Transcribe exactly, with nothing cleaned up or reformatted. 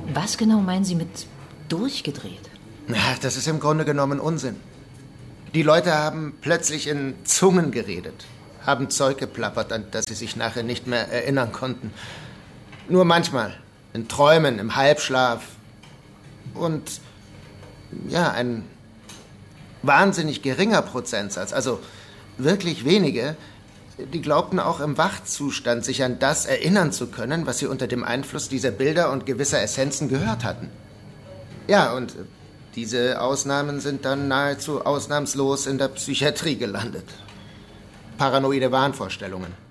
Was genau meinen Sie mit durchgedreht? Ja, das ist im Grunde genommen Unsinn. Die Leute haben plötzlich in Zungen geredet, haben Zeug geplappert, an das sie sich nachher nicht mehr erinnern konnten. Nur manchmal, in Träumen, im Halbschlaf. Und ja, ein wahnsinnig geringer Prozentsatz, also wirklich wenige, die glaubten auch im Wachzustand sich an das erinnern zu können, was sie unter dem Einfluss dieser Bilder und gewisser Essenzen gehört hatten. Ja, und diese Ausnahmen sind dann nahezu ausnahmslos in der Psychiatrie gelandet. Paranoide Wahnvorstellungen.